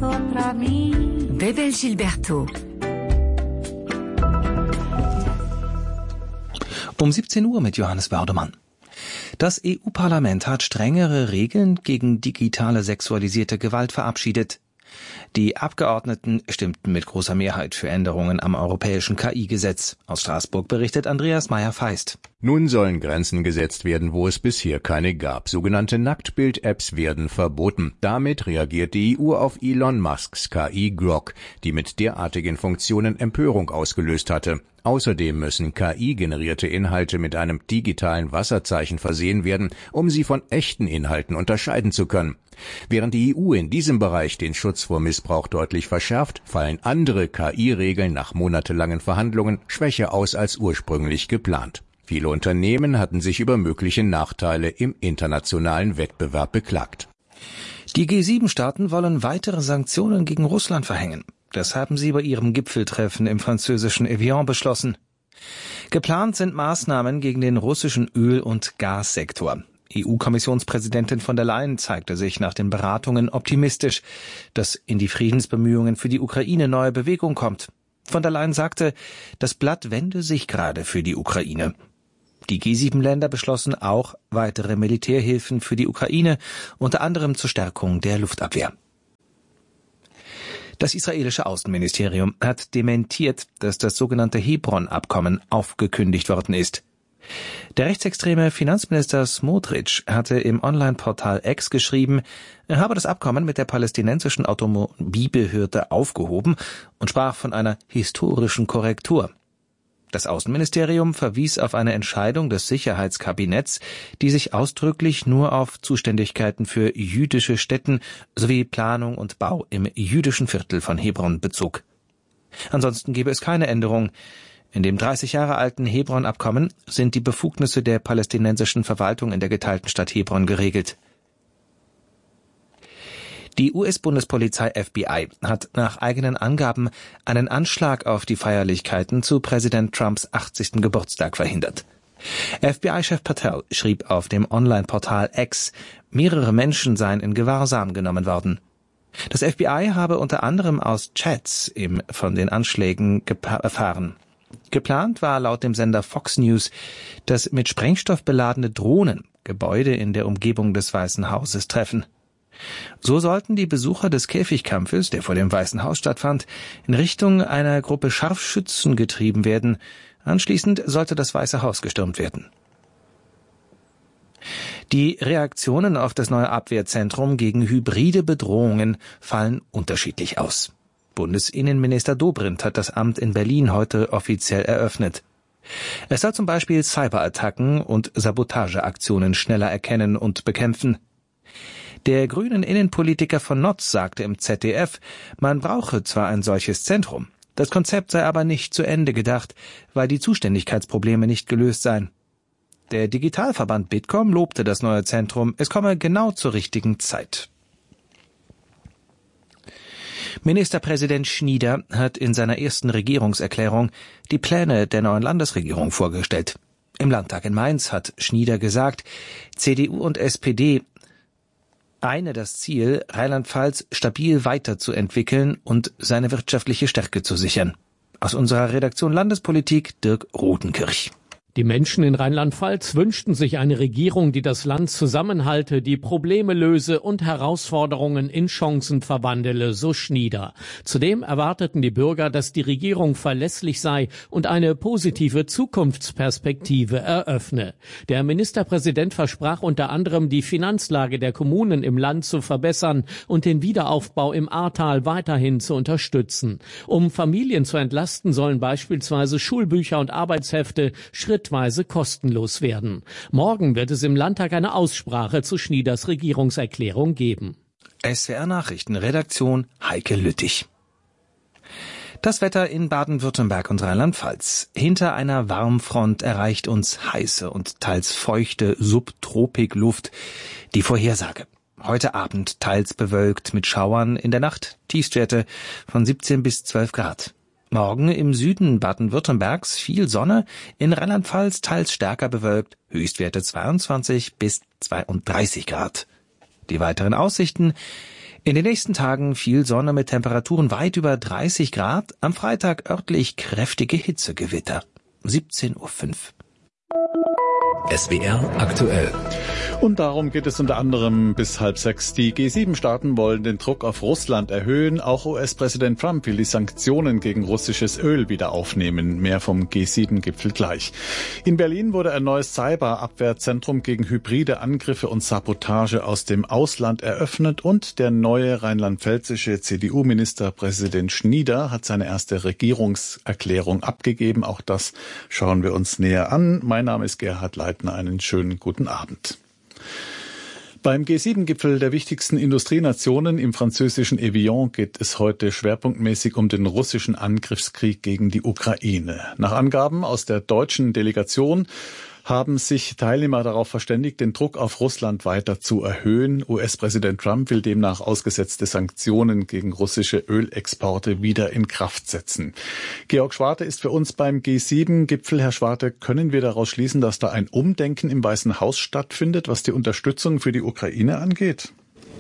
Bebel Gilberto. Um 17 Uhr mit Johannes Bördemann. Das EU-Parlament hat strengere Regeln gegen digitale sexualisierte Gewalt verabschiedet. Die Abgeordneten stimmten mit großer Mehrheit für Änderungen am europäischen KI-Gesetz. Aus Straßburg berichtet Andreas Meyer-Feist. Nun sollen Grenzen gesetzt werden, wo es bisher keine gab. Sogenannte Nacktbild-Apps werden verboten. Damit reagiert die EU auf Elon Musks KI Grok, die mit derartigen Funktionen Empörung ausgelöst hatte. Außerdem müssen KI-generierte Inhalte mit einem digitalen Wasserzeichen versehen werden, um sie von echten Inhalten unterscheiden zu können. Während die EU in diesem Bereich den Schutz vor Missbrauch deutlich verschärft, fallen andere KI-Regeln nach monatelangen Verhandlungen schwächer aus als ursprünglich geplant. Viele Unternehmen hatten sich über mögliche Nachteile im internationalen Wettbewerb beklagt. Die G7-Staaten wollen weitere Sanktionen gegen Russland verhängen. Das haben sie bei ihrem Gipfeltreffen im französischen Evian beschlossen. Geplant sind Maßnahmen gegen den russischen Öl- und Gassektor. EU-Kommissionspräsidentin von der Leyen zeigte sich nach den Beratungen optimistisch, dass in die Friedensbemühungen für die Ukraine neue Bewegung kommt. Von der Leyen sagte, das Blatt wende sich gerade für die Ukraine. Die G7-Länder beschlossen auch weitere Militärhilfen für die Ukraine, unter anderem zur Stärkung der Luftabwehr. Das israelische Außenministerium hat dementiert, dass das sogenannte Hebron-Abkommen aufgekündigt worden ist. Der rechtsextreme Finanzminister Smotrich hatte im Online-Portal X geschrieben, er habe das Abkommen mit der palästinensischen Automobilbehörde aufgehoben und sprach von einer historischen Korrektur. Das Außenministerium verwies auf eine Entscheidung des Sicherheitskabinetts, die sich ausdrücklich nur auf Zuständigkeiten für jüdische Stätten sowie Planung und Bau im jüdischen Viertel von Hebron bezog. Ansonsten gebe es keine Änderung. In dem 30 Jahre alten Hebron-Abkommen sind die Befugnisse der palästinensischen Verwaltung in der geteilten Stadt Hebron geregelt. Die US-Bundespolizei FBI hat nach eigenen Angaben einen Anschlag auf die Feierlichkeiten zu Präsident Trumps 80. Geburtstag verhindert. FBI-Chef Patel schrieb auf dem Online-Portal X, mehrere Menschen seien in Gewahrsam genommen worden. Das FBI habe unter anderem aus Chats von den Anschlägen erfahren. Geplant war laut dem Sender Fox News, dass mit Sprengstoff beladene Drohnen Gebäude in der Umgebung des Weißen Hauses treffen. So sollten die Besucher des Käfigkampfes, der vor dem Weißen Haus stattfand, in Richtung einer Gruppe Scharfschützen getrieben werden. Anschließend sollte das Weiße Haus gestürmt werden. Die Reaktionen auf das neue Abwehrzentrum gegen hybride Bedrohungen fallen unterschiedlich aus. Bundesinnenminister Dobrindt hat das Amt in Berlin heute offiziell eröffnet. Es soll zum Beispiel Cyberattacken und Sabotageaktionen schneller erkennen und bekämpfen. Der grünen Innenpolitiker von Notz sagte im ZDF, man brauche zwar ein solches Zentrum, das Konzept sei aber nicht zu Ende gedacht, weil die Zuständigkeitsprobleme nicht gelöst seien. Der Digitalverband Bitkom lobte das neue Zentrum, es komme genau zur richtigen Zeit. Ministerpräsident Schnieder hat in seiner ersten Regierungserklärung die Pläne der neuen Landesregierung vorgestellt. Im Landtag in Mainz hat Schnieder gesagt, CDU und SPD eine das Ziel, Rheinland-Pfalz stabil weiterzuentwickeln und seine wirtschaftliche Stärke zu sichern. Aus unserer Redaktion Landespolitik Dirk Rodenkirch. Die Menschen in Rheinland-Pfalz wünschten sich eine Regierung, die das Land zusammenhalte, die Probleme löse und Herausforderungen in Chancen verwandele, so Schnieder. Zudem erwarteten die Bürger, dass die Regierung verlässlich sei und eine positive Zukunftsperspektive eröffne. Der Ministerpräsident versprach unter anderem, die Finanzlage der Kommunen im Land zu verbessern und den Wiederaufbau im Ahrtal weiterhin zu unterstützen. Um Familien zu entlasten, sollen beispielsweise Schulbücher und Arbeitshefte schrittweise kostenlos werden. Morgen wird es im Landtag eine Aussprache zu Schnieders Regierungserklärung geben. SWR Nachrichten, Redaktion Heike Lüttich. Das Wetter in Baden-Württemberg und Rheinland-Pfalz. Hinter einer Warmfront erreicht uns heiße und teils feuchte Subtropikluft. Die Vorhersage. Heute Abend teils bewölkt mit Schauern, in der Nacht Tiefstwerte von 17 bis 12 Grad. Morgen im Süden Baden-Württembergs viel Sonne, in Rheinland-Pfalz teils stärker bewölkt, Höchstwerte 22 bis 32 Grad. Die weiteren Aussichten: In den nächsten Tagen viel Sonne mit Temperaturen weit über 30 Grad, am Freitag örtlich kräftige Hitzegewitter. 17:05 Uhr. SWR aktuell. Und darum geht es unter anderem bis 5:30. Die G7-Staaten wollen den Druck auf Russland erhöhen. Auch US-Präsident Trump will die Sanktionen gegen russisches Öl wieder aufnehmen. Mehr vom G7-Gipfel gleich. In Berlin wurde ein neues Cyberabwehrzentrum gegen hybride Angriffe und Sabotage aus dem Ausland eröffnet. Und der neue rheinland-pfälzische CDU-Ministerpräsident Schnieder hat seine erste Regierungserklärung abgegeben. Auch das schauen wir uns näher an. Mein Name ist Gerhard Leitner. Einen schönen guten Abend. Beim G7-Gipfel der wichtigsten Industrienationen im französischen Evian geht es heute schwerpunktmäßig um den russischen Angriffskrieg gegen die Ukraine. Nach Angaben aus der deutschen Delegation haben sich Teilnehmer darauf verständigt, den Druck auf Russland weiter zu erhöhen. US-Präsident Trump will demnach ausgesetzte Sanktionen gegen russische Ölexporte wieder in Kraft setzen. Georg Schwarte ist für uns beim G7-Gipfel. Herr Schwarte, können wir daraus schließen, dass da ein Umdenken im Weißen Haus stattfindet, was die Unterstützung für die Ukraine angeht?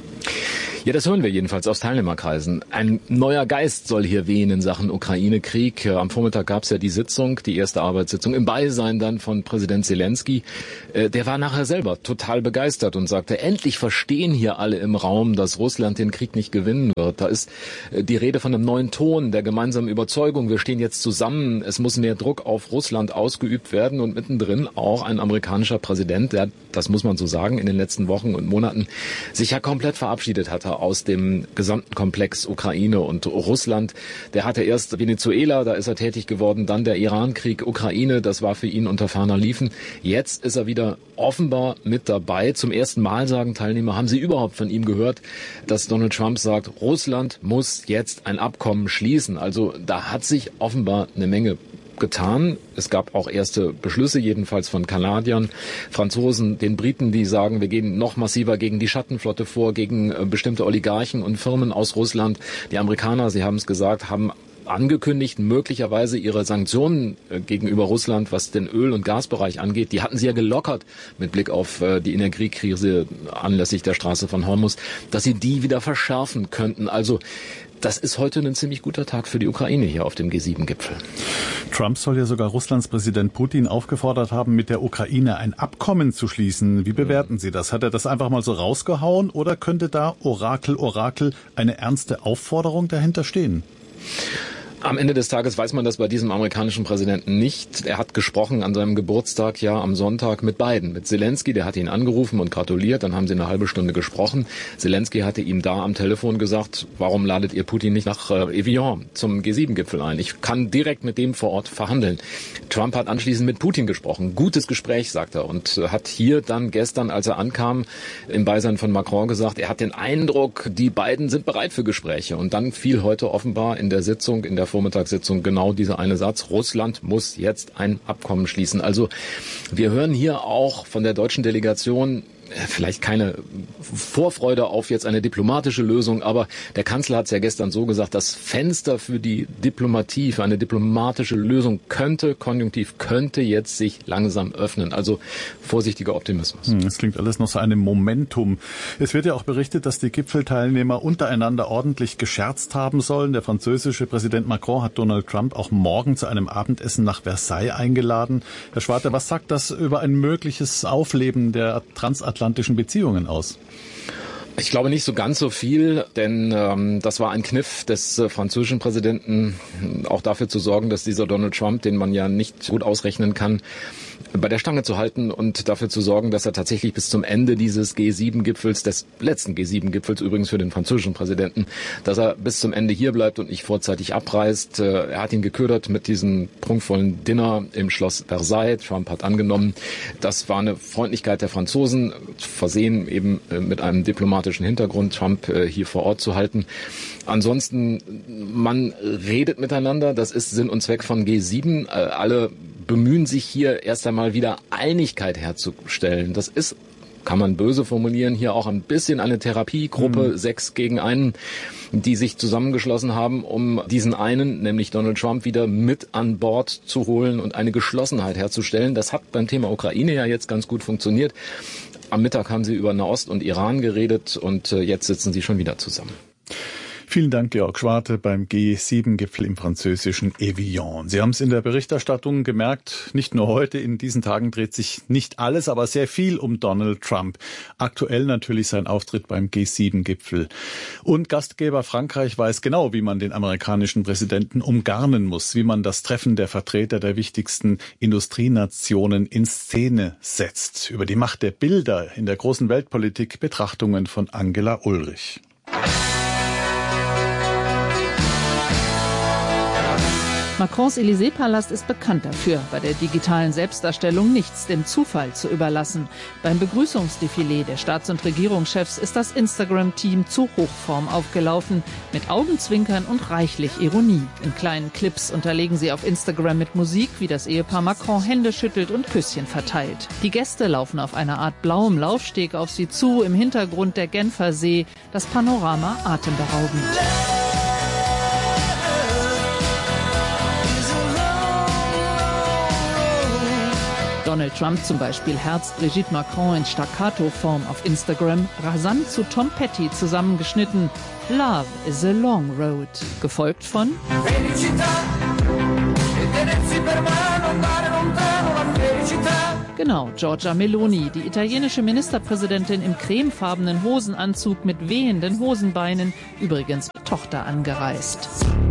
Ja, das hören wir jedenfalls aus Teilnehmerkreisen. Ein neuer Geist soll hier wehen in Sachen Ukraine-Krieg. Am Vormittag gab es ja die Sitzung, die erste Arbeitssitzung, im Beisein dann von Präsident Zelensky. Der war nachher selber total begeistert und sagte, endlich verstehen hier alle im Raum, dass Russland den Krieg nicht gewinnen wird. Da ist die Rede von einem neuen Ton, der gemeinsamen Überzeugung. Wir stehen jetzt zusammen. Es muss mehr Druck auf Russland ausgeübt werden und mittendrin auch ein amerikanischer Präsident, der, das muss man so sagen, in den letzten Wochen und Monaten sich ja komplett verabschiedet hatte aus dem gesamten Komplex Ukraine und Russland. Der hatte erst Venezuela, da ist er tätig geworden, dann der Iran-Krieg, Ukraine, das war für ihn unter ferner Liefen. Jetzt ist er wieder offenbar mit dabei. Zum ersten Mal, sagen Teilnehmer, haben sie überhaupt von ihm gehört, dass Donald Trump sagt, Russland muss jetzt ein Abkommen schließen. Also da hat sich offenbar eine Menge getan. Es gab auch erste Beschlüsse, jedenfalls von Kanadiern, Franzosen, den Briten, die sagen, wir gehen noch massiver gegen die Schattenflotte vor, gegen bestimmte Oligarchen und Firmen aus Russland. Die Amerikaner, Sie haben es gesagt, haben angekündigt, möglicherweise ihre Sanktionen gegenüber Russland, was den Öl- und Gasbereich angeht, die hatten sie ja gelockert mit Blick auf die Energiekrise anlässlich der Straße von Hormuz, dass sie die wieder verschärfen könnten. Also das ist heute ein ziemlich guter Tag für die Ukraine hier auf dem G7-Gipfel. Trump soll ja sogar Russlands Präsident Putin aufgefordert haben, mit der Ukraine ein Abkommen zu schließen. Wie bewerten Sie das? Hat er das einfach mal so rausgehauen oder könnte da Orakel eine ernste Aufforderung dahinter stehen? Am Ende des Tages weiß man das bei diesem amerikanischen Präsidenten nicht. Er hat gesprochen an seinem Geburtstag, ja, am Sonntag mit beiden. Mit Zelensky, der hat ihn angerufen und gratuliert. Dann haben sie eine halbe Stunde gesprochen. Zelensky hatte ihm da am Telefon gesagt, warum ladet ihr Putin nicht nach Evian zum G7-Gipfel ein? Ich kann direkt mit dem vor Ort verhandeln. Trump hat anschließend mit Putin gesprochen. Gutes Gespräch, sagt er. Und hat hier dann gestern, als er ankam, im Beisein von Macron gesagt, er hat den Eindruck, die beiden sind bereit für Gespräche. Und dann fiel heute offenbar in der Sitzung, in der Vormittagssitzung genau dieser eine Satz, Russland muss jetzt ein Abkommen schließen. Also wir hören hier auch von der deutschen Delegation vielleicht keine Vorfreude auf jetzt eine diplomatische Lösung, aber der Kanzler hat es ja gestern so gesagt, das Fenster für die Diplomatie, für eine diplomatische Lösung konjunktiv könnte jetzt sich langsam öffnen. Also vorsichtiger Optimismus. Es klingt alles noch so einem Momentum. Es wird ja auch berichtet, dass die Gipfelteilnehmer untereinander ordentlich gescherzt haben sollen. Der französische Präsident Macron hat Donald Trump auch morgen zu einem Abendessen nach Versailles eingeladen. Herr Schwarte, was sagt das über ein mögliches Aufleben der transatlantischen Beziehungen aus? Ich glaube nicht so ganz so viel, denn das war ein Kniff des französischen Präsidenten, auch dafür zu sorgen, dass dieser Donald Trump, den man ja nicht gut ausrechnen kann, bei der Stange zu halten und dafür zu sorgen, dass er tatsächlich bis zum Ende dieses G7-Gipfels, des letzten G7-Gipfels übrigens für den französischen Präsidenten, dass er bis zum Ende hier bleibt und nicht vorzeitig abreist. Er hat ihn geködert mit diesem prunkvollen Dinner im Schloss Versailles. Trump hat angenommen, das war eine Freundlichkeit der Franzosen, versehen eben mit einem diplomatischen Hintergrund, Trump hier vor Ort zu halten. Ansonsten, man redet miteinander, das ist Sinn und Zweck von G7. Alle bemühen sich hier erst einmal wieder Einigkeit herzustellen. Das ist, kann man böse formulieren, hier auch ein bisschen eine Therapiegruppe, 6 gegen 1, die sich zusammengeschlossen haben, um diesen einen, nämlich Donald Trump, wieder mit an Bord zu holen und eine Geschlossenheit herzustellen. Das hat beim Thema Ukraine ja jetzt ganz gut funktioniert. Am Mittag haben sie über Nahost und Iran geredet und jetzt sitzen sie schon wieder zusammen. Vielen Dank, Georg Schwarte, beim G7-Gipfel im französischen Evian. Sie haben es in der Berichterstattung gemerkt, nicht nur heute, in diesen Tagen dreht sich nicht alles, aber sehr viel um Donald Trump. Aktuell natürlich sein Auftritt beim G7-Gipfel. Und Gastgeber Frankreich weiß genau, wie man den amerikanischen Präsidenten umgarnen muss, wie man das Treffen der Vertreter der wichtigsten Industrienationen in Szene setzt. Über die Macht der Bilder in der großen Weltpolitik Betrachtungen von Angela Ulrich. Macrons Élysée-Palast ist bekannt dafür, bei der digitalen Selbstdarstellung nichts dem Zufall zu überlassen. Beim Begrüßungsdefilé der Staats- und Regierungschefs ist das Instagram-Team zu Hochform aufgelaufen, mit Augenzwinkern und reichlich Ironie. In kleinen Clips unterlegen sie auf Instagram mit Musik, wie das Ehepaar Macron Hände schüttelt und Küsschen verteilt. Die Gäste laufen auf einer Art blauem Laufsteg auf sie zu, im Hintergrund der Genfer See, das Panorama atemberaubend. Donald Trump zum Beispiel herzt Brigitte Macron in Staccato-Form auf Instagram, rasant zu Tom Petty zusammengeschnitten. Love is a long road. Gefolgt von Genau, Giorgia Meloni, die italienische Ministerpräsidentin im cremefarbenen Hosenanzug mit wehenden Hosenbeinen, übrigens mit Tochter angereist.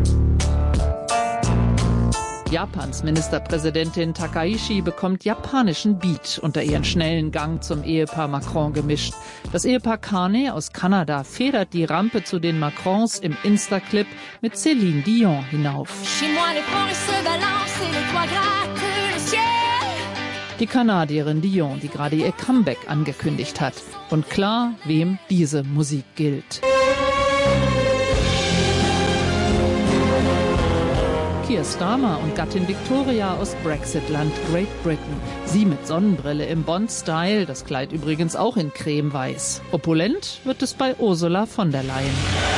Japans Ministerpräsidentin Takaishi bekommt japanischen Beat unter ihren schnellen Gang zum Ehepaar Macron gemischt. Das Ehepaar Carney aus Kanada federt die Rampe zu den Macrons im Insta-Clip mit Céline Dion hinauf. Die Kanadierin Dion, die gerade ihr Comeback angekündigt hat. Und klar, wem diese Musik gilt. Keir Starmer und Gattin Victoria aus Brexit-Land Great Britain. Sie mit Sonnenbrille im Bond-Style, das Kleid übrigens auch in cremeweiß. Opulent wird es bei Ursula von der Leyen.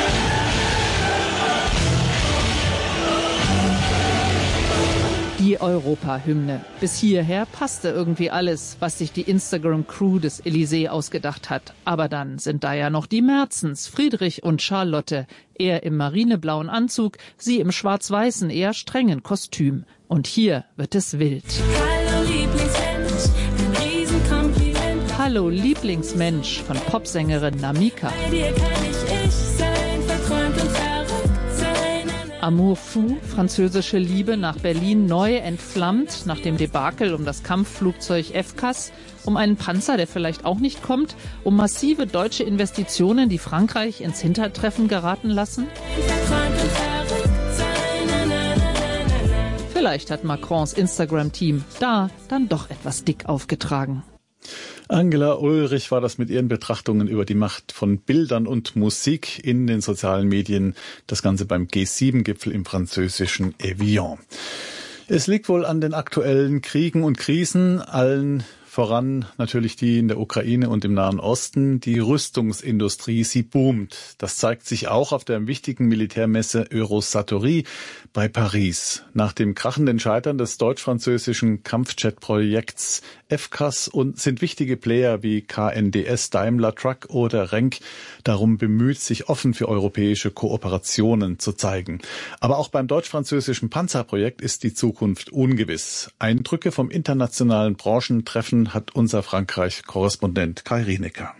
Die Europa-Hymne. Bis hierher passte irgendwie alles, was sich die Instagram-Crew des Élysée ausgedacht hat. Aber dann sind da ja noch die Merzens, Friedrich und Charlotte. Er im marineblauen Anzug, sie im schwarz-weißen, eher strengen Kostüm. Und hier wird es wild. Hallo Lieblingsmensch, ein Riesenkompliment. Hallo Lieblingsmensch von Popsängerin Namika. Bei dir kann ich sein, verträumt und verrückt sein. Amour fou, französische Liebe nach Berlin neu entflammt, nach dem Debakel um das Kampfflugzeug FCAS, um einen Panzer, der vielleicht auch nicht kommt, um massive deutsche Investitionen, die Frankreich ins Hintertreffen geraten lassen? Verträumt und verrückt sein. Vielleicht hat Macrons Instagram-Team da dann doch etwas dick aufgetragen. Angela Ulrich war das mit ihren Betrachtungen über die Macht von Bildern und Musik in den sozialen Medien. Das Ganze beim G7-Gipfel im französischen Evian. Es liegt wohl an den aktuellen Kriegen und Krisen, allen voran natürlich die in der Ukraine und im Nahen Osten. Die Rüstungsindustrie, sie boomt. Das zeigt sich auch auf der wichtigen Militärmesse Eurosatory bei Paris. Nach dem krachenden Scheitern des deutsch-französischen Kampfjet-Projekts FCAS sind wichtige Player wie KNDS, Daimler Truck oder Renk darum bemüht, sich offen für europäische Kooperationen zu zeigen. Aber auch beim deutsch-französischen Panzerprojekt ist die Zukunft ungewiss. Eindrücke vom internationalen Branchentreffen hat unser Frankreich-Korrespondent Kai Rienecker.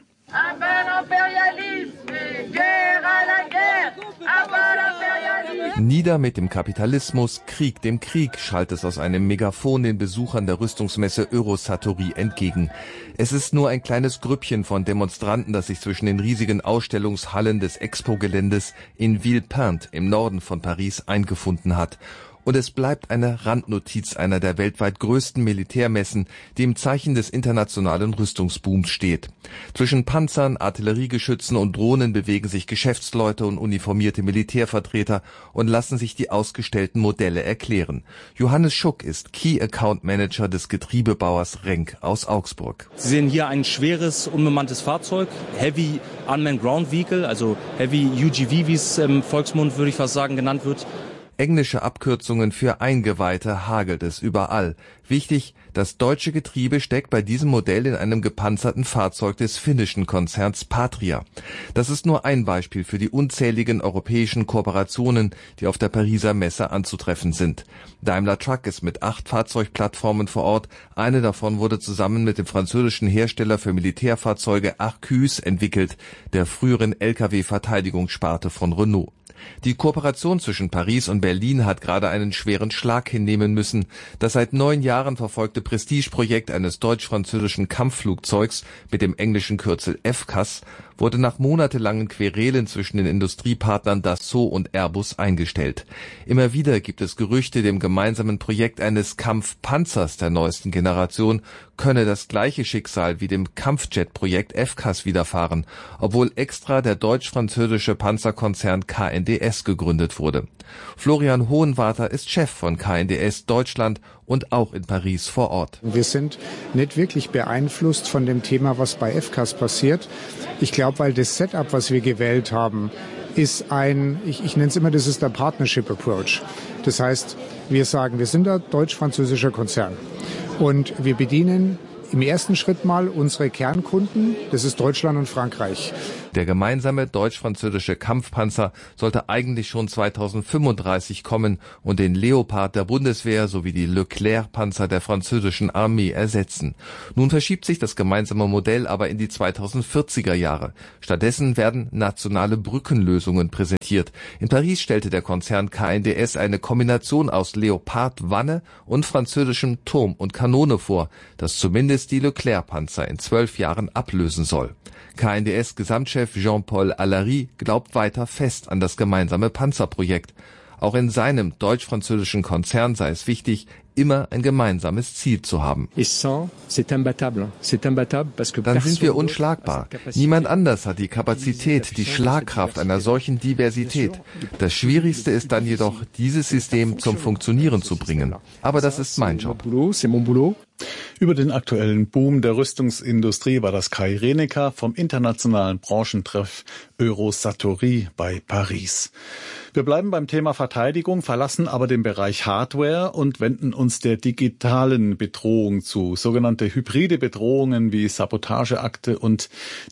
Nieder mit dem Kapitalismus, Krieg dem Krieg, schallt es aus einem Megafon den Besuchern der Rüstungsmesse Eurosatory entgegen. Es ist nur ein kleines Grüppchen von Demonstranten, das sich zwischen den riesigen Ausstellungshallen des Expo-Geländes in Villepinte im Norden von Paris eingefunden hat. Und es bleibt eine Randnotiz einer der weltweit größten Militärmessen, die im Zeichen des internationalen Rüstungsbooms steht. Zwischen Panzern, Artilleriegeschützen und Drohnen bewegen sich Geschäftsleute und uniformierte Militärvertreter und lassen sich die ausgestellten Modelle erklären. Johannes Schuck ist Key Account Manager des Getriebebauers Renk aus Augsburg. Sie sehen hier ein schweres, unbemanntes Fahrzeug, Heavy Unmanned Ground Vehicle, also Heavy UGV, wie es im Volksmund, würde ich fast sagen, genannt wird. Englische Abkürzungen für Eingeweihte hagelt es überall. Wichtig, das deutsche Getriebe steckt bei diesem Modell in einem gepanzerten Fahrzeug des finnischen Konzerns Patria. Das ist nur ein Beispiel für die unzähligen europäischen Kooperationen, die auf der Pariser Messe anzutreffen sind. Daimler Truck ist mit 8 Fahrzeugplattformen vor Ort. Eine davon wurde zusammen mit dem französischen Hersteller für Militärfahrzeuge Arquus entwickelt, der früheren Lkw-Verteidigungssparte von Renault. Die Kooperation zwischen Paris und Berlin hat gerade einen schweren Schlag hinnehmen müssen. Das seit 9 Jahren verfolgte Prestigeprojekt eines deutsch-französischen Kampfflugzeugs mit dem englischen Kürzel FCAS wurde nach monatelangen Querelen zwischen den Industriepartnern Dassault und Airbus eingestellt. Immer wieder gibt es Gerüchte, dem gemeinsamen Projekt eines Kampfpanzers der neuesten Generation könne das gleiche Schicksal wie dem Kampfjet-Projekt FCAS widerfahren, obwohl extra der deutsch-französische Panzerkonzern KNDS gegründet wurde. Florian Hohenwarter ist Chef von KNDS Deutschland und auch in Paris vor Ort. Wir sind nicht wirklich beeinflusst von dem Thema, was bei FCAS passiert. Ich glaube, weil das Setup, was wir gewählt haben, ist ich nenne es immer, das ist der Partnership Approach. Das heißt, wir sagen, wir sind ein deutsch-französischer Konzern und wir bedienen im ersten Schritt mal unsere Kernkunden, das ist Deutschland und Frankreich. Der gemeinsame deutsch-französische Kampfpanzer sollte eigentlich schon 2035 kommen und den Leopard der Bundeswehr sowie die Leclerc-Panzer der französischen Armee ersetzen. Nun verschiebt sich das gemeinsame Modell aber in die 2040er Jahre. Stattdessen werden nationale Brückenlösungen präsentiert. In Paris stellte der Konzern KNDS eine Kombination aus Leopard-Wanne und französischem Turm und Kanone vor, das zumindest die Leclerc-Panzer in 12 Jahren ablösen soll. KNDS-Gesamtchef Jean-Paul Allary glaubt weiter fest an das gemeinsame Panzerprojekt. Auch in seinem deutsch-französischen Konzern sei es wichtig, immer ein gemeinsames Ziel zu haben. Dann sind wir unschlagbar. Niemand anders hat die Kapazität, die Schlagkraft einer solchen Diversität. Das Schwierigste ist dann jedoch, dieses System zum Funktionieren zu bringen. Aber das ist mein Job. Über den aktuellen Boom der Rüstungsindustrie war das Kai Reneker vom internationalen Branchentreff Eurosatory bei Paris. Wir bleiben beim Thema Verteidigung, verlassen aber den Bereich Hardware und wenden uns der digitalen Bedrohung zu. Sogenannte hybride Bedrohungen wie Sabotageakte und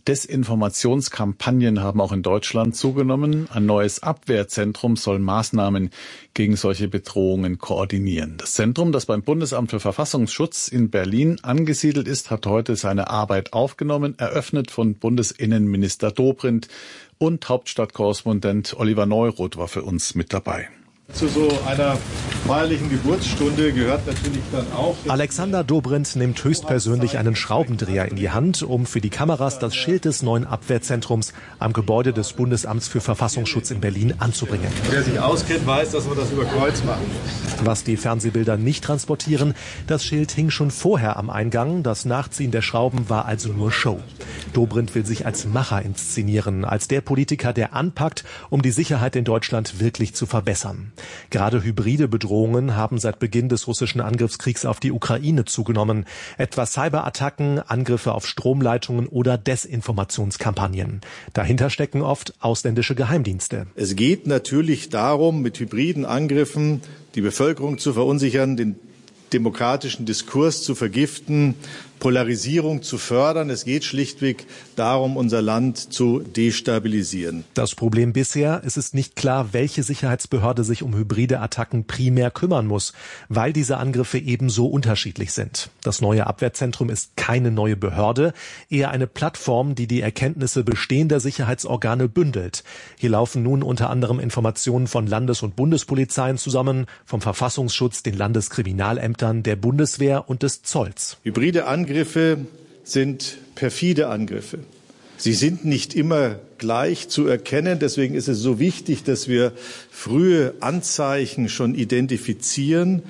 Desinformationskampagnen haben auch in Deutschland zugenommen. Ein neues Abwehrzentrum soll Maßnahmen gegen solche Bedrohungen koordinieren. Das Zentrum, das beim Bundesamt für Verfassungsschutz in Berlin angesiedelt ist, hat heute seine Arbeit aufgenommen, eröffnet von Bundesinnenminister Dobrindt, und Hauptstadtkorrespondent Oliver Neuroth war für uns mit dabei. Zu so einer feierlichen Geburtsstunde gehört natürlich dann auch... Alexander Dobrindt nimmt höchstpersönlich einen Schraubendreher in die Hand, um für die Kameras das Schild des neuen Abwehrzentrums am Gebäude des Bundesamts für Verfassungsschutz in Berlin anzubringen. Wer sich auskennt, weiß, dass wir das über Kreuz machen. Was die Fernsehbilder nicht transportieren, das Schild hing schon vorher am Eingang. Das Nachziehen der Schrauben war also nur Show. Dobrindt will sich als Macher inszenieren, als der Politiker, der anpackt, um die Sicherheit in Deutschland wirklich zu verbessern. Gerade hybride Bedrohungen haben seit Beginn des russischen Angriffskriegs auf die Ukraine zugenommen. Etwa Cyberattacken, Angriffe auf Stromleitungen oder Desinformationskampagnen. Dahinter stecken oft ausländische Geheimdienste. Es geht natürlich darum, mit hybriden Angriffen die Bevölkerung zu verunsichern, den demokratischen Diskurs zu vergiften, Polarisierung zu fördern. Es geht schlichtweg darum, unser Land zu destabilisieren. Das Problem bisher, es ist nicht klar, welche Sicherheitsbehörde sich um hybride Attacken primär kümmern muss, weil diese Angriffe ebenso unterschiedlich sind. Das neue Abwehrzentrum ist keine neue Behörde, eher eine Plattform, die die Erkenntnisse bestehender Sicherheitsorgane bündelt. Hier laufen nun unter anderem Informationen von Landes- und Bundespolizeien zusammen, vom Verfassungsschutz, den Landeskriminalämtern, der Bundeswehr und des Zolls. Hybride Angriffe sind perfide Angriffe. Sie sind nicht immer gleich zu erkennen. Deswegen ist es so wichtig, dass wir frühe Anzeichen schon identifizieren,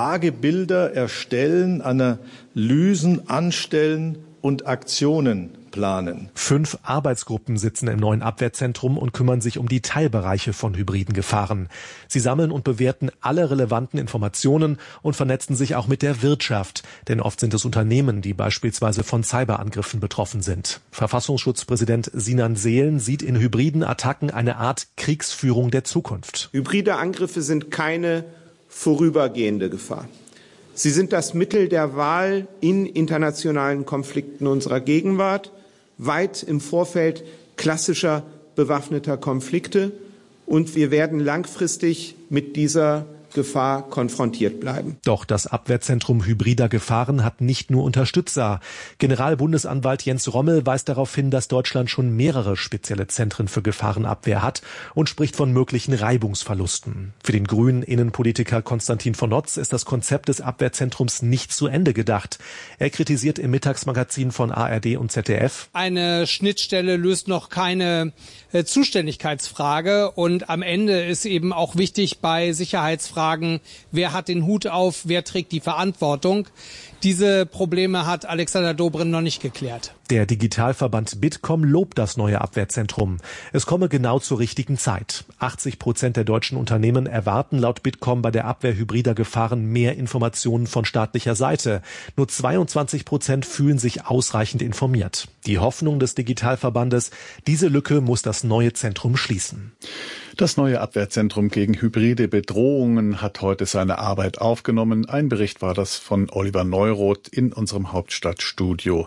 Lagebilder erstellen, Analysen anstellen und Aktionen planen. 5 Arbeitsgruppen sitzen im neuen Abwehrzentrum und kümmern sich um die Teilbereiche von hybriden Gefahren. Sie sammeln und bewerten alle relevanten Informationen und vernetzen sich auch mit der Wirtschaft. Denn oft sind es Unternehmen, die beispielsweise von Cyberangriffen betroffen sind. Verfassungsschutzpräsident Sinan Seelen sieht in hybriden Attacken eine Art Kriegsführung der Zukunft. Hybride Angriffe sind keine vorübergehende Gefahr. Sie sind das Mittel der Wahl in internationalen Konflikten unserer Gegenwart, weit im Vorfeld klassischer bewaffneter Konflikte. Und wir werden langfristig mit dieser Gefahr konfrontiert bleiben. Doch das Abwehrzentrum hybrider Gefahren hat nicht nur Unterstützer. Generalbundesanwalt Jens Rommel weist darauf hin, dass Deutschland schon mehrere spezielle Zentren für Gefahrenabwehr hat und spricht von möglichen Reibungsverlusten. Für den grünen Innenpolitiker Konstantin von Notz ist das Konzept des Abwehrzentrums nicht zu Ende gedacht. Er kritisiert im Mittagsmagazin von ARD und ZDF: Eine Schnittstelle löst noch keine Zuständigkeitsfrage und am Ende ist eben auch wichtig bei Sicherheitsfragen, wer hat den Hut auf, wer trägt die Verantwortung. Diese Probleme hat Alexander Dobrindt noch nicht geklärt. Der Digitalverband Bitkom lobt das neue Abwehrzentrum. Es komme genau zur richtigen Zeit. 80% der deutschen Unternehmen erwarten laut Bitkom bei der Abwehr hybrider Gefahren mehr Informationen von staatlicher Seite. Nur 22% fühlen sich ausreichend informiert. Die Hoffnung des Digitalverbandes: diese Lücke muss das neue Zentrum schließen. Das neue Abwehrzentrum gegen hybride Bedrohungen hat heute seine Arbeit aufgenommen. Ein Bericht war das von Oliver Neuroth in unserem Hauptstadtstudio.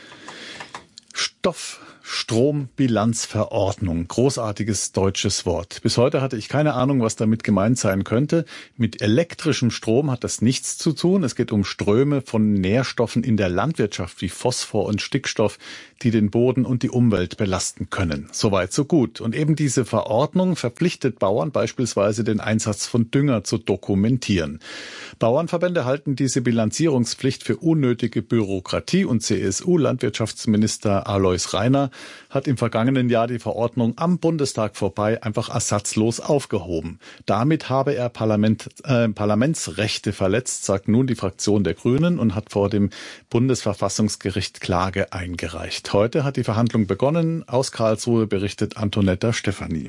Stoffstrombilanzverordnung. Großartiges deutsches Wort. Bis heute hatte ich keine Ahnung, was damit gemeint sein könnte. Mit elektrischem Strom hat das nichts zu tun. Es geht um Ströme von Nährstoffen in der Landwirtschaft wie Phosphor und Stickstoff, die den Boden und die Umwelt belasten können. Soweit, so gut. Und eben diese Verordnung verpflichtet Bauern beispielsweise den Einsatz von Dünger zu dokumentieren. Bauernverbände halten diese Bilanzierungspflicht für unnötige Bürokratie und CSU-Landwirtschaftsminister Alois Rainer hat im vergangenen Jahr die Verordnung am Bundestag vorbei einfach ersatzlos aufgehoben. Damit habe er Parlamentsrechte verletzt, sagt nun die Fraktion der Grünen und hat vor dem Bundesverfassungsgericht Klage eingereicht. Heute hat die Verhandlung begonnen. Aus Karlsruhe berichtet Antonetta Stefanie.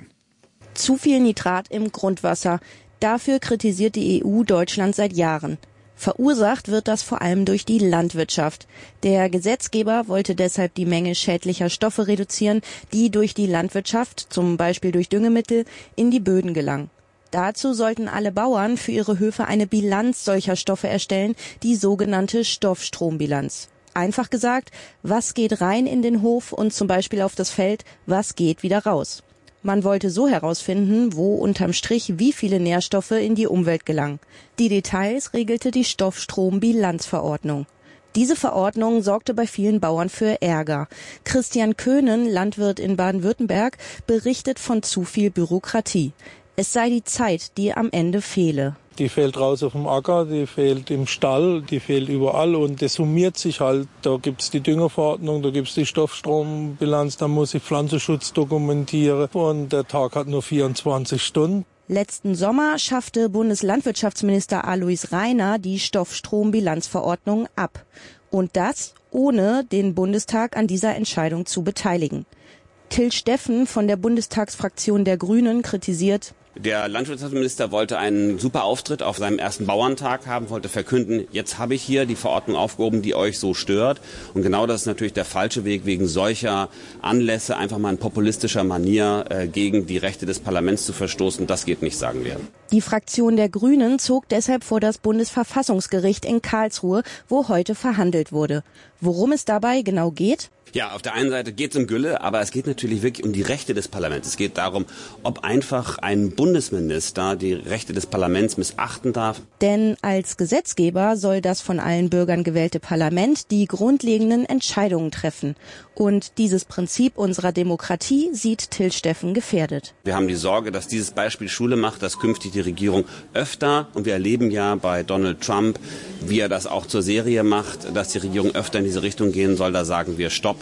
Zu viel Nitrat im Grundwasser. Dafür kritisiert die EU Deutschland seit Jahren. Verursacht wird das vor allem durch die Landwirtschaft. Der Gesetzgeber wollte deshalb die Menge schädlicher Stoffe reduzieren, die durch die Landwirtschaft, zum Beispiel durch Düngemittel, in die Böden gelangen. Dazu sollten alle Bauern für ihre Höfe eine Bilanz solcher Stoffe erstellen, die sogenannte Stoffstrombilanz. Einfach gesagt, was geht rein in den Hof und zum Beispiel auf das Feld, was geht wieder raus. Man wollte so herausfinden, wo unterm Strich wie viele Nährstoffe in die Umwelt gelangen. Die Details regelte die Stoffstrombilanzverordnung. Diese Verordnung sorgte bei vielen Bauern für Ärger. Christian Köhnen, Landwirt in Baden-Württemberg, berichtet von zu viel Bürokratie. Es sei die Zeit, die am Ende fehle. Die fehlt raus auf dem Acker, die fehlt im Stall, die fehlt überall und das summiert sich halt. Da gibt's die Düngerverordnung, da gibt's die Stoffstrombilanz, da muss ich Pflanzenschutz dokumentieren und der Tag hat nur 24 Stunden. Letzten Sommer schaffte Bundeslandwirtschaftsminister Alois Rainer die Stoffstrombilanzverordnung ab. Und das, ohne den Bundestag an dieser Entscheidung zu beteiligen. Till Steffen von der Bundestagsfraktion der Grünen kritisiert: Der Landwirtschaftsminister wollte einen super Auftritt auf seinem ersten Bauerntag haben, wollte verkünden, jetzt habe ich hier die Verordnung aufgehoben, die euch so stört. Und genau das ist natürlich der falsche Weg, wegen solcher Anlässe einfach mal in populistischer Manier gegen die Rechte des Parlaments zu verstoßen. Das geht nicht, sagen wir. Die Fraktion der Grünen zog deshalb vor das Bundesverfassungsgericht in Karlsruhe, wo heute verhandelt wurde. Worum es dabei genau geht? Ja, auf der einen Seite geht es um Gülle, aber es geht natürlich wirklich um die Rechte des Parlaments. Es geht darum, ob einfach ein Bundesminister die Rechte des Parlaments missachten darf. Denn als Gesetzgeber soll das von allen Bürgern gewählte Parlament die grundlegenden Entscheidungen treffen. Und dieses Prinzip unserer Demokratie sieht Till Steffen gefährdet. Wir haben die Sorge, dass dieses Beispiel Schule macht, dass künftig die Regierung öfter, und wir erleben ja bei Donald Trump, wie er das auch zur Serie macht, dass die Regierung öfter in diese Richtung gehen soll. Da sagen wir Stopp.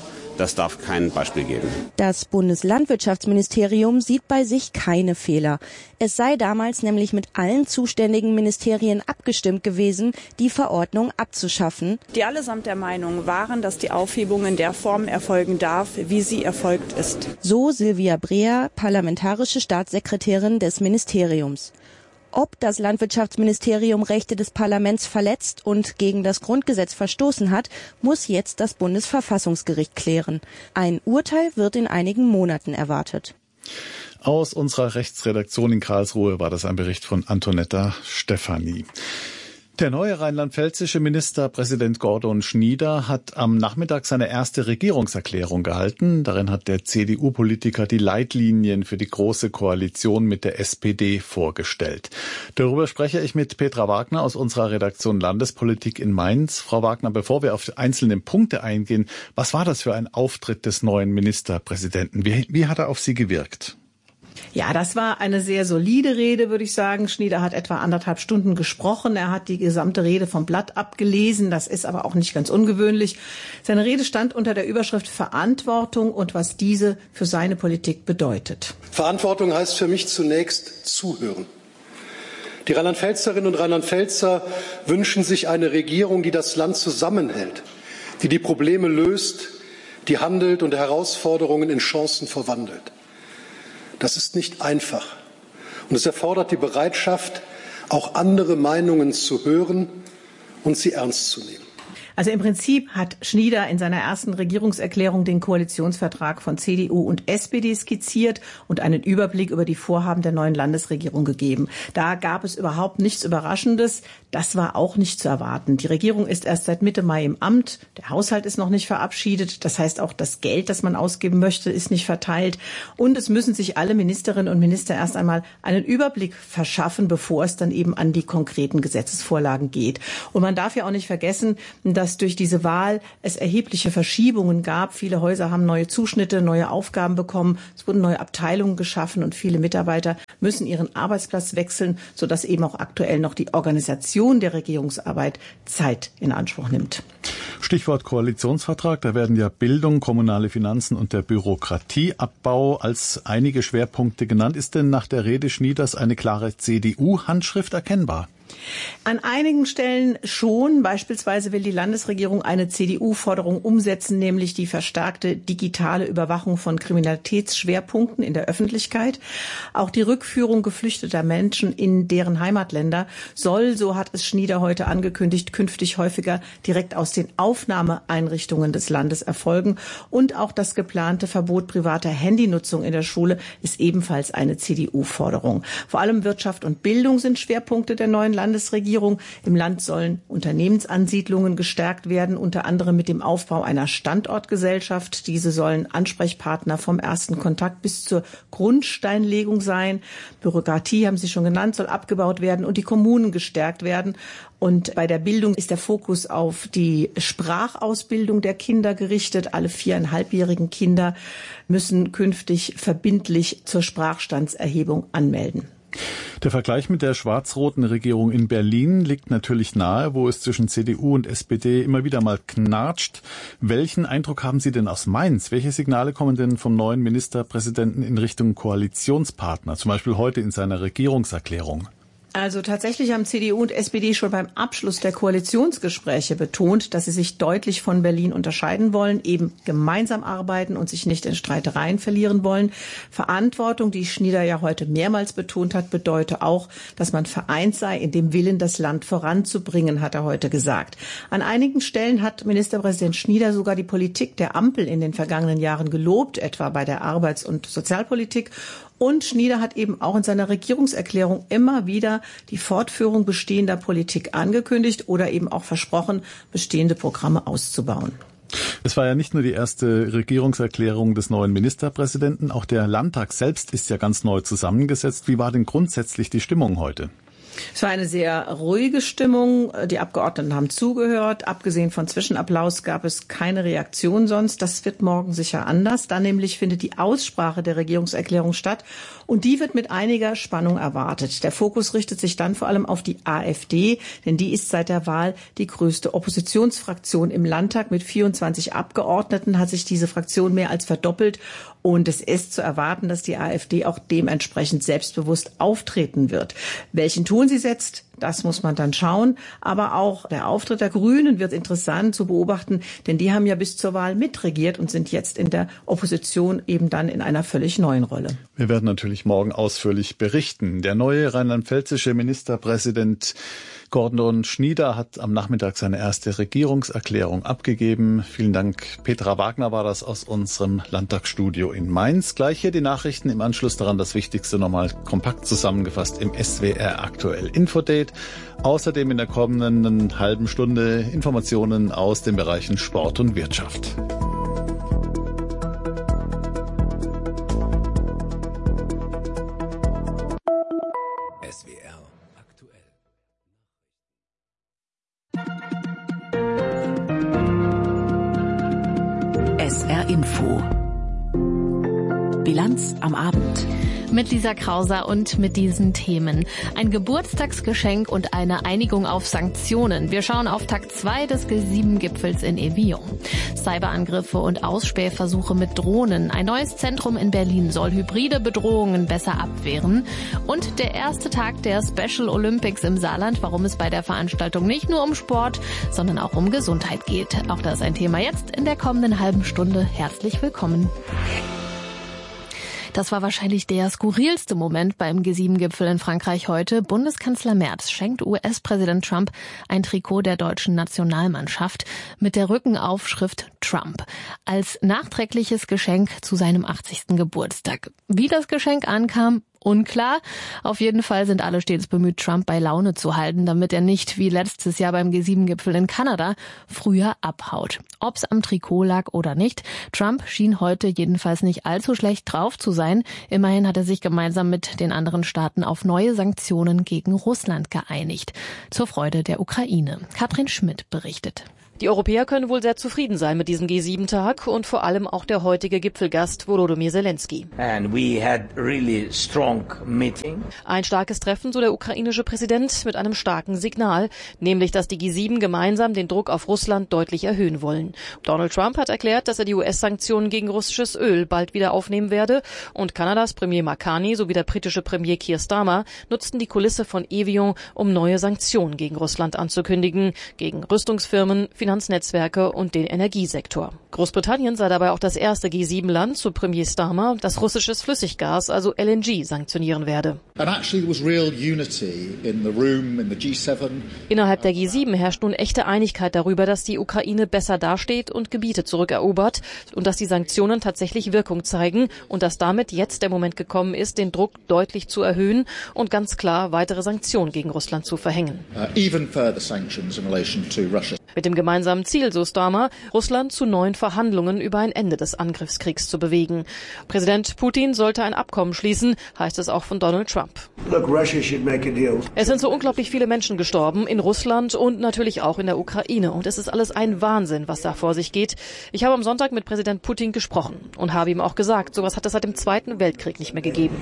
Das darf kein Beispiel geben. Das Bundeslandwirtschaftsministerium sieht bei sich keine Fehler. Es sei damals nämlich mit allen zuständigen Ministerien abgestimmt gewesen, die Verordnung abzuschaffen. Die allesamt der Meinung waren, dass die Aufhebung in der Form erfolgen darf, wie sie erfolgt ist. So Silvia Breer, parlamentarische Staatssekretärin des Ministeriums. Ob das Landwirtschaftsministerium Rechte des Parlaments verletzt und gegen das Grundgesetz verstoßen hat, muss jetzt das Bundesverfassungsgericht klären. Ein Urteil wird in einigen Monaten erwartet. Aus unserer Rechtsredaktion in Karlsruhe war das ein Bericht von Antonetta Stefani. Der neue rheinland-pfälzische Ministerpräsident Gordon Schnieder hat am Nachmittag seine erste Regierungserklärung gehalten. Darin hat der CDU-Politiker die Leitlinien für die Große Koalition mit der SPD vorgestellt. Darüber spreche ich mit Petra Wagner aus unserer Redaktion Landespolitik in Mainz. Frau Wagner, bevor wir auf die einzelnen Punkte eingehen, was war das für ein Auftritt des neuen Ministerpräsidenten? Wie hat er auf Sie gewirkt? Ja, das war eine sehr solide Rede, würde ich sagen. Schnieder hat etwa 1,5 Stunden gesprochen. Er hat die gesamte Rede vom Blatt abgelesen. Das ist aber auch nicht ganz ungewöhnlich. Seine Rede stand unter der Überschrift Verantwortung und was diese für seine Politik bedeutet. Verantwortung heißt für mich zunächst zuhören. Die Rheinland-Pfälzerinnen und Rheinland-Pfälzer wünschen sich eine Regierung, die das Land zusammenhält, die die Probleme löst, die handelt und Herausforderungen in Chancen verwandelt. Das ist nicht einfach. Und es erfordert die Bereitschaft, auch andere Meinungen zu hören und sie ernst zu nehmen. Also im Prinzip hat Schnieder in seiner ersten Regierungserklärung den Koalitionsvertrag von CDU und SPD skizziert und einen Überblick über die Vorhaben der neuen Landesregierung gegeben. Da gab es überhaupt nichts Überraschendes. Das war auch nicht zu erwarten. Die Regierung ist erst seit Mitte Mai im Amt. Der Haushalt ist noch nicht verabschiedet. Das heißt, auch das Geld, das man ausgeben möchte, ist nicht verteilt. Und es müssen sich alle Ministerinnen und Minister erst einmal einen Überblick verschaffen, bevor es dann eben an die konkreten Gesetzesvorlagen geht. Und man darf ja auch nicht vergessen, dass durch diese Wahl es erhebliche Verschiebungen gab. Viele Häuser haben neue Zuschnitte, neue Aufgaben bekommen. Es wurden neue Abteilungen geschaffen und viele Mitarbeiter müssen ihren Arbeitsplatz wechseln, sodass eben auch aktuell noch die Organisation der Regierungsarbeit Zeit in Anspruch nimmt. Stichwort Koalitionsvertrag, da werden ja Bildung, kommunale Finanzen und der Bürokratieabbau als einige Schwerpunkte genannt. Ist denn nach der Rede Schnieders eine klare CDU-Handschrift erkennbar? An einigen Stellen schon. Beispielsweise will die Landesregierung eine CDU-Forderung umsetzen, nämlich die verstärkte digitale Überwachung von Kriminalitätsschwerpunkten in der Öffentlichkeit. Auch die Rückführung geflüchteter Menschen in deren Heimatländer soll, so hat es Schnieder heute angekündigt, künftig häufiger direkt aus den Aufnahmeeinrichtungen des Landes erfolgen. Und auch das geplante Verbot privater Handynutzung in der Schule ist ebenfalls eine CDU-Forderung. Vor allem Wirtschaft und Bildung sind Schwerpunkte der neuen Landesregierung. Im Land sollen Unternehmensansiedlungen gestärkt werden, unter anderem mit dem Aufbau einer Standortgesellschaft. Diese sollen Ansprechpartner vom ersten Kontakt bis zur Grundsteinlegung sein. Bürokratie, haben Sie schon genannt, soll abgebaut werden und die Kommunen gestärkt werden. Und bei der Bildung ist der Fokus auf die Sprachausbildung der Kinder gerichtet. Alle 4,5-jährigen Kinder müssen künftig verbindlich zur Sprachstandserhebung anmelden. Der Vergleich mit der schwarz-roten Regierung in Berlin liegt natürlich nahe, wo es zwischen CDU und SPD immer wieder mal knatscht. Welchen Eindruck haben Sie denn aus Mainz? Welche Signale kommen denn vom neuen Ministerpräsidenten in Richtung Koalitionspartner, zum Beispiel heute in seiner Regierungserklärung? Also tatsächlich haben CDU und SPD schon beim Abschluss der Koalitionsgespräche betont, dass sie sich deutlich von Berlin unterscheiden wollen, eben gemeinsam arbeiten und sich nicht in Streitereien verlieren wollen. Verantwortung, die Schnieder ja heute mehrmals betont hat, bedeutet auch, dass man vereint sei in dem Willen, das Land voranzubringen, hat er heute gesagt. An einigen Stellen hat Ministerpräsident Schnieder sogar die Politik der Ampel in den vergangenen Jahren gelobt, etwa bei der Arbeits- und Sozialpolitik. Und Schnieder hat eben auch in seiner Regierungserklärung immer wieder die Fortführung bestehender Politik angekündigt oder eben auch versprochen, bestehende Programme auszubauen. Es war ja nicht nur die erste Regierungserklärung des neuen Ministerpräsidenten, auch der Landtag selbst ist ja ganz neu zusammengesetzt. Wie war denn grundsätzlich die Stimmung heute? Es war eine sehr ruhige Stimmung. Die Abgeordneten haben zugehört. Abgesehen von Zwischenapplaus gab es keine Reaktion sonst. Das wird morgen sicher anders. Dann nämlich findet die Aussprache der Regierungserklärung statt. Und die wird mit einiger Spannung erwartet. Der Fokus richtet sich dann vor allem auf die AfD, denn die ist seit der Wahl die größte Oppositionsfraktion im Landtag. Mit 24 Abgeordneten hat sich diese Fraktion mehr als verdoppelt. Und es ist zu erwarten, dass die AfD auch dementsprechend selbstbewusst auftreten wird. Welchen Ton sie setzt, das muss man dann schauen. Aber auch der Auftritt der Grünen wird interessant zu beobachten, denn die haben ja bis zur Wahl mitregiert und sind jetzt in der Opposition eben dann in einer völlig neuen Rolle. Wir werden natürlich morgen ausführlich berichten. Der neue rheinland-pfälzische Ministerpräsident Gordon Schnieder hat am Nachmittag seine erste Regierungserklärung abgegeben. Vielen Dank. Petra Wagner war das aus unserem Landtagsstudio in Mainz. Gleich hier die Nachrichten, im Anschluss daran das Wichtigste nochmal kompakt zusammengefasst im SWR Aktuell Infodate. Außerdem in der kommenden halben Stunde Informationen aus den Bereichen Sport und Wirtschaft. SWR aktuell. SR Info. Bilanz am Abend. Mit Lisa Krauser und mit diesen Themen. Ein Geburtstagsgeschenk und eine Einigung auf Sanktionen. Wir schauen auf Tag 2 des G7-Gipfels in Evian. Cyberangriffe und Ausspähversuche mit Drohnen. Ein neues Zentrum in Berlin soll hybride Bedrohungen besser abwehren. Und der erste Tag der Special Olympics im Saarland, warum es bei der Veranstaltung nicht nur um Sport, sondern auch um Gesundheit geht. Auch das ist ein Thema jetzt in der kommenden halben Stunde. Herzlich willkommen. Das war wahrscheinlich der skurrilste Moment beim G7-Gipfel in Frankreich heute. Bundeskanzler Merz schenkt US-Präsident Trump ein Trikot der deutschen Nationalmannschaft mit der Rückenaufschrift Trump als nachträgliches Geschenk zu seinem 80. Geburtstag. Wie das Geschenk ankam, unklar. Auf jeden Fall sind alle stets bemüht, Trump bei Laune zu halten, damit er nicht wie letztes Jahr beim G7-Gipfel in Kanada früher abhaut. Ob's am Trikot lag oder nicht, Trump schien heute jedenfalls nicht allzu schlecht drauf zu sein. Immerhin hat er sich gemeinsam mit den anderen Staaten auf neue Sanktionen gegen Russland geeinigt. Zur Freude der Ukraine. Katrin Schmidt berichtet. Die Europäer können wohl sehr zufrieden sein mit diesem G7-Tag und vor allem auch der heutige Gipfelgast Volodymyr Zelensky. Ein starkes Treffen, so der ukrainische Präsident, mit einem starken Signal, nämlich, dass die G7 gemeinsam den Druck auf Russland deutlich erhöhen wollen. Donald Trump hat erklärt, dass er die US-Sanktionen gegen russisches Öl bald wieder aufnehmen werde und Kanadas Premier Mark Carney sowie der britische Premier Keir Starmer nutzten die Kulisse von Evian, um neue Sanktionen gegen Russland anzukündigen, gegen Rüstungsfirmen, Finanznetzwerke und den Energiesektor. Großbritannien sei dabei auch das erste G7-Land, so Premier Starmer, das russisches Flüssiggas, also LNG, sanktionieren werde. Innerhalb der G7 herrscht nun echte Einigkeit darüber, dass die Ukraine besser dasteht und Gebiete zurückerobert und dass die Sanktionen tatsächlich Wirkung zeigen und dass damit jetzt der Moment gekommen ist, den Druck deutlich zu erhöhen und ganz klar weitere Sanktionen gegen Russland zu verhängen. Mit dem gemeinsamen Ziel, so Starmer, Russland zu neuen Verhandlungen über ein Ende des Angriffskriegs zu bewegen. Präsident Putin sollte ein Abkommen schließen, heißt es auch von Donald Trump. Es sind so unglaublich viele Menschen gestorben in Russland und natürlich auch in der Ukraine. Und es ist alles ein Wahnsinn, was da vor sich geht. Ich habe am Sonntag mit Präsident Putin gesprochen und habe ihm auch gesagt, sowas hat es seit dem Zweiten Weltkrieg nicht mehr gegeben.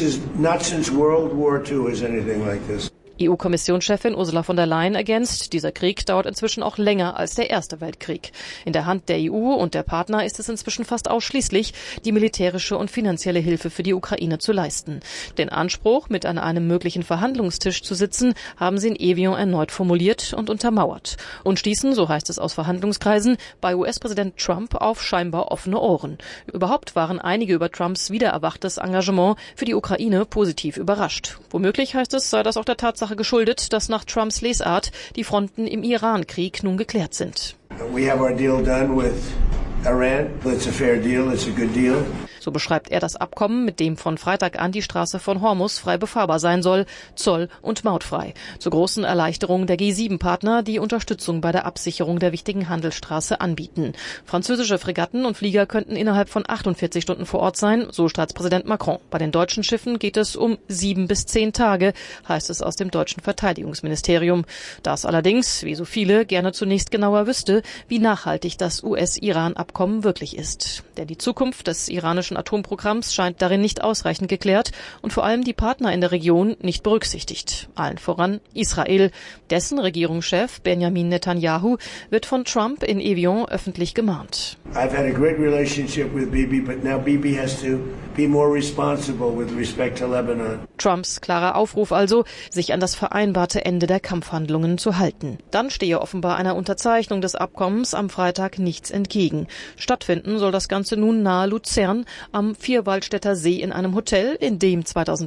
EU-Kommissionschefin Ursula von der Leyen ergänzt, dieser Krieg dauert inzwischen auch länger als der Erste Weltkrieg. In der Hand der EU und der Partner ist es inzwischen fast ausschließlich, die militärische und finanzielle Hilfe für die Ukraine zu leisten. Den Anspruch, mit an einem möglichen Verhandlungstisch zu sitzen, haben sie in Evian erneut formuliert und untermauert. Und stießen, so heißt es aus Verhandlungskreisen, bei US-Präsident Trump auf scheinbar offene Ohren. Überhaupt waren einige über Trumps wiedererwachtes Engagement für die Ukraine positiv überrascht. Womöglich, heißt es, sei das auch der Tatsache geschuldet, dass nach Trumps Lesart die Fronten im Iran-Krieg nun geklärt sind. So beschreibt er das Abkommen, mit dem von Freitag an die Straße von Hormuz frei befahrbar sein soll, zoll- und mautfrei. Zur großen Erleichterung der G7-Partner, die Unterstützung bei der Absicherung der wichtigen Handelsstraße anbieten. Französische Fregatten und Flieger könnten innerhalb von 48 Stunden vor Ort sein, so Staatspräsident Macron. Bei den deutschen Schiffen geht es um 7 bis 10 Tage, heißt es aus dem deutschen Verteidigungsministerium. Das allerdings, wie so viele, gerne zunächst genauer wüsste, wie nachhaltig das US-Iran-Abkommen wirklich ist. Denn die Zukunft des iranischen Atomprogramms scheint darin nicht ausreichend geklärt und vor allem die Partner in der Region nicht berücksichtigt. Allen voran Israel. Dessen Regierungschef Benjamin Netanyahu wird von Trump in Evian öffentlich gemahnt. I've had a great relationship with Bibi, but now Bibi has to be more responsible with respect to Lebanon. Trumps klarer Aufruf also, sich an das vereinbarte Ende der Kampfhandlungen zu halten. Dann stehe offenbar einer Unterzeichnung des Abkommens am Freitag nichts entgegen. Stattfinden soll das Ganze nun nahe Luzern am Vierwaldstätter See in einem Hotel, in dem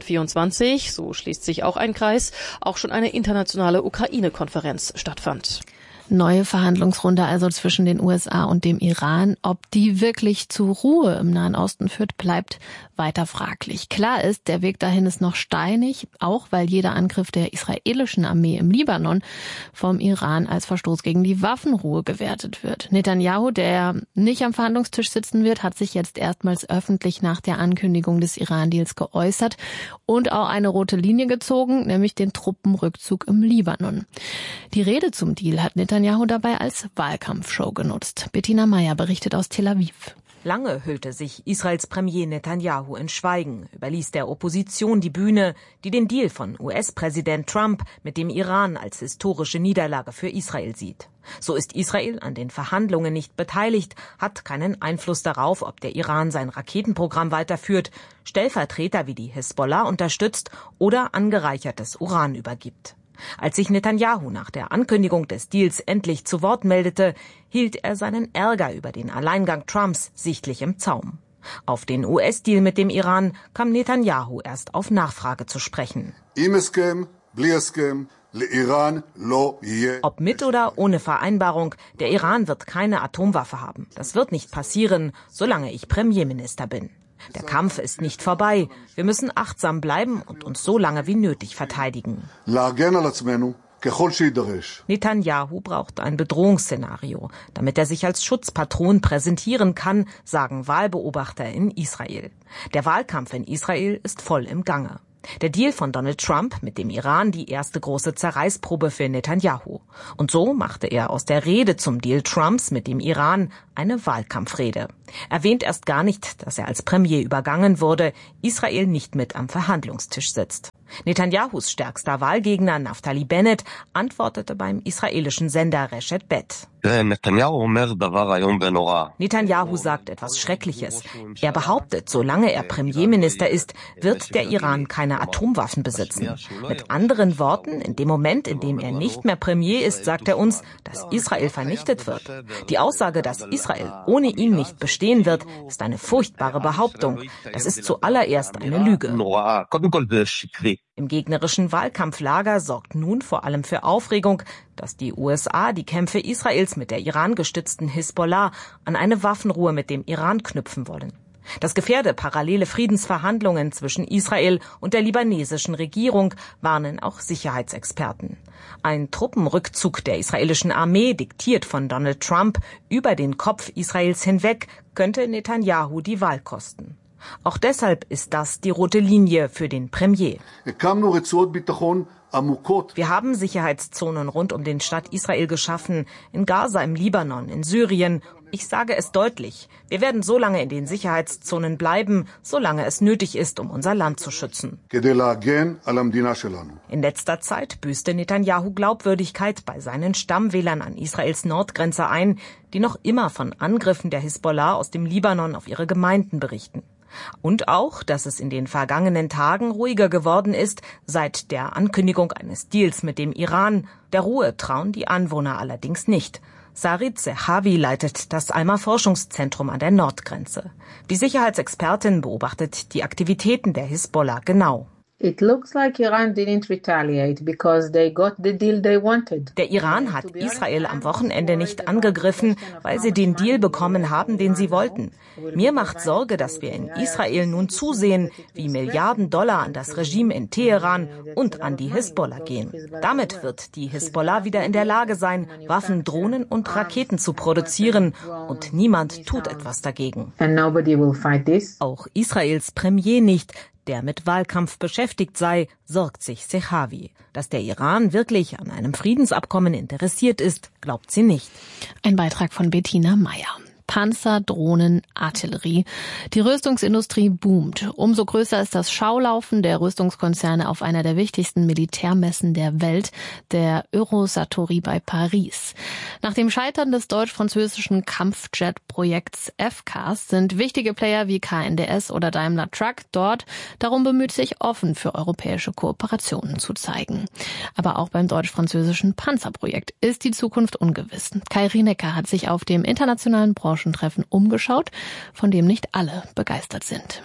2024, so schließt sich auch ein Kreis, auch schon eine internationale Ukraine-Konferenz stattfand. Neue Verhandlungsrunde also zwischen den USA und dem Iran. Ob die wirklich zur Ruhe im Nahen Osten führt, bleibt weiter fraglich. Klar ist, der Weg dahin ist noch steinig, auch weil jeder Angriff der israelischen Armee im Libanon vom Iran als Verstoß gegen die Waffenruhe gewertet wird. Netanyahu, der nicht am Verhandlungstisch sitzen wird, hat sich jetzt erstmals öffentlich nach der Ankündigung des Iran-Deals geäußert und auch eine rote Linie gezogen, nämlich den Truppenrückzug im Libanon. Die Rede zum Deal hat Netanyahu dabei als Wahlkampfshow genutzt. Bettina Meyer berichtet aus Tel Aviv. Lange hüllte sich Israels Premier Netanyahu in Schweigen, überließ der Opposition die Bühne, die den Deal von US-Präsident Trump mit dem Iran als historische Niederlage für Israel sieht. So ist Israel an den Verhandlungen nicht beteiligt, hat keinen Einfluss darauf, ob der Iran sein Raketenprogramm weiterführt, Stellvertreter wie die Hisbollah unterstützt oder angereichertes Uran übergibt. Als sich Netanyahu nach der Ankündigung des Deals endlich zu Wort meldete, hielt er seinen Ärger über den Alleingang Trumps sichtlich im Zaum. Auf den US-Deal mit dem Iran kam Netanyahu erst auf Nachfrage zu sprechen. Ob mit oder ohne Vereinbarung, der Iran wird keine Atomwaffe haben. Das wird nicht passieren, solange ich Premierminister bin. Der Kampf ist nicht vorbei. Wir müssen achtsam bleiben und uns so lange wie nötig verteidigen. Netanyahu braucht ein Bedrohungsszenario, damit er sich als Schutzpatron präsentieren kann, sagen Wahlbeobachter in Israel. Der Wahlkampf in Israel ist voll im Gange. Der Deal von Donald Trump mit dem Iran die erste große Zerreißprobe für Netanyahu. Und so machte er aus der Rede zum Deal Trumps mit dem Iran eine Wahlkampfrede. Erwähnt erst gar nicht, dass er als Premier übergangen wurde, Israel nicht mit am Verhandlungstisch sitzt. Netanyahus stärkster Wahlgegner Naftali Bennett antwortete beim israelischen Sender Reshet Bet. Netanyahu sagt etwas Schreckliches. Er behauptet, solange er Premierminister ist, wird der Iran keine Atomwaffen besitzen. Mit anderen Worten, in dem Moment, in dem er nicht mehr Premier ist, sagt er uns, dass Israel vernichtet wird. Die Aussage, dass Israel ohne ihn nicht bestehen wird, ist eine furchtbare Behauptung. Das ist zuallererst eine Lüge. Im gegnerischen Wahlkampflager sorgt nun vor allem für Aufregung, dass die USA die Kämpfe Israels mit der Iran-gestützten Hisbollah an eine Waffenruhe mit dem Iran knüpfen wollen. Das gefährde parallele Friedensverhandlungen zwischen Israel und der libanesischen Regierung, warnen auch Sicherheitsexperten. Ein Truppenrückzug der israelischen Armee, diktiert von Donald Trump, über den Kopf Israels hinweg, könnte Netanyahu die Wahl kosten. Auch deshalb ist das die rote Linie für den Premier. Wir haben Sicherheitszonen rund um den Staat Israel geschaffen, in Gaza, im Libanon, in Syrien. Ich sage es deutlich, wir werden so lange in den Sicherheitszonen bleiben, solange es nötig ist, um unser Land zu schützen. In letzter Zeit büßte Netanyahu Glaubwürdigkeit bei seinen Stammwählern an Israels Nordgrenze ein, die noch immer von Angriffen der Hisbollah aus dem Libanon auf ihre Gemeinden berichten. Und auch, dass es in den vergangenen Tagen ruhiger geworden ist, seit der Ankündigung eines Deals mit dem Iran. Der Ruhe trauen die Anwohner allerdings nicht. Sarit Zehavi leitet das Alma-Forschungszentrum an der Nordgrenze. Die Sicherheitsexpertin beobachtet die Aktivitäten der Hisbollah genau. It looks like Iran didn't retaliate because they got the deal they wanted. Der Iran hat Israel am Wochenende nicht angegriffen, weil sie den Deal bekommen haben, den sie wollten. Mir macht Sorge, dass wir in Israel nun zusehen, wie Milliarden Dollar an das Regime in Teheran und an die Hisbollah gehen. Damit wird die Hisbollah wieder in der Lage sein, Waffen, Drohnen und Raketen zu produzieren. Und niemand tut etwas dagegen. And nobody will fight this. Auch Israels Premier nicht, der mit Wahlkampf beschäftigt sei, sorgt sich Sechavi. Dass der Iran wirklich an einem Friedensabkommen interessiert ist, glaubt sie nicht. Ein Beitrag von Bettina Meyer. Panzer, Drohnen, Artillerie. Die Rüstungsindustrie boomt. Umso größer ist das Schaulaufen der Rüstungskonzerne auf einer der wichtigsten Militärmessen der Welt, der Eurosatory bei Paris. Nach dem Scheitern des deutsch-französischen Kampfjet-Projekts FCAS sind wichtige Player wie KNDS oder Daimler Truck dort darum bemüht, sich offen für europäische Kooperationen zu zeigen. Aber auch beim deutsch-französischen Panzerprojekt ist die Zukunft ungewiss. Kai Rienecker hat sich auf dem internationalen Branchentreffen umgeschaut, von dem nicht alle begeistert sind.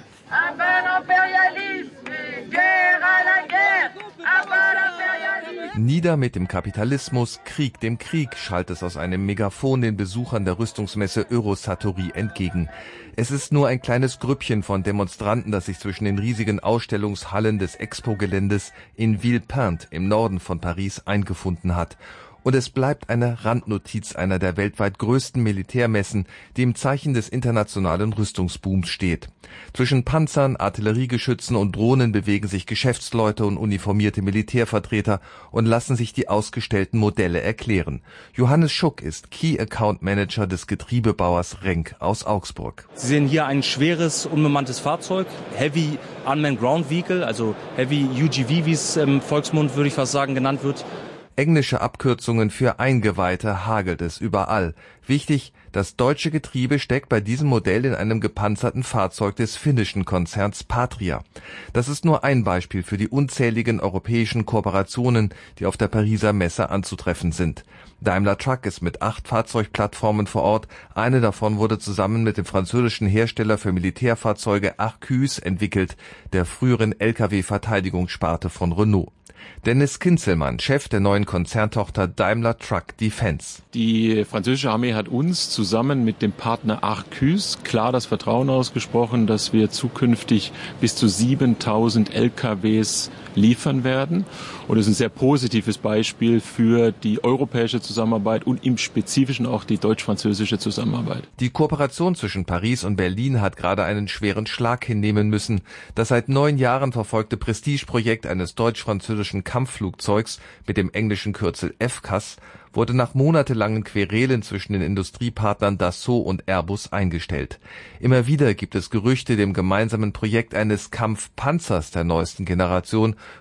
Nieder mit dem Kapitalismus, Krieg dem Krieg, schallt es aus einem Megafon den Besuchern der Rüstungsmesse Eurosatory entgegen. Es ist nur ein kleines Grüppchen von Demonstranten, das sich zwischen den riesigen Ausstellungshallen des Expo-Geländes in Villepinte im Norden von Paris eingefunden hat. Und es bleibt eine Randnotiz einer der weltweit größten Militärmessen, die im Zeichen des internationalen Rüstungsbooms steht. Zwischen Panzern, Artilleriegeschützen und Drohnen bewegen sich Geschäftsleute und uniformierte Militärvertreter und lassen sich die ausgestellten Modelle erklären. Johannes Schuck ist Key Account Manager des Getriebebauers Renk aus Augsburg. Sie sehen hier ein schweres, unbemanntes Fahrzeug, Heavy Unmanned Ground Vehicle, also Heavy UGV, wie es im Volksmund, würde ich fast sagen, genannt wird. Englische Abkürzungen für Eingeweihte hagelt es überall. Wichtig, das deutsche Getriebe steckt bei diesem Modell in einem gepanzerten Fahrzeug des finnischen Konzerns Patria. Das ist nur ein Beispiel für die unzähligen europäischen Kooperationen, die auf der Pariser Messe anzutreffen sind. Daimler Truck ist mit 8 Fahrzeugplattformen vor Ort. Eine davon wurde zusammen mit dem französischen Hersteller für Militärfahrzeuge Arquus entwickelt, der früheren Lkw-Verteidigungssparte von Renault. Dennis Kinzelmann, Chef der neuen Konzerntochter Daimler Truck Defense. Die französische Armee hat uns zusammen mit dem Partner Arquus klar das Vertrauen ausgesprochen, dass wir zukünftig bis zu 7000 LKWs liefern werden. Und es ist ein sehr positives Beispiel für die europäische Zusammenarbeit und im Spezifischen auch die deutsch-französische Zusammenarbeit. Die Kooperation zwischen Paris und Berlin hat gerade einen schweren Schlag hinnehmen müssen. Das seit 9 Jahren verfolgte Prestigeprojekt eines deutsch-französischen Kampfflugzeugs mit dem englischen Kürzel FCAS wurde nach monatelangen Querelen zwischen den Industriepartnern Dassault und Airbus eingestellt. Immer wieder gibt es Gerüchte, dem gemeinsamen Projekt eines Kampfpanzers der neuesten Generation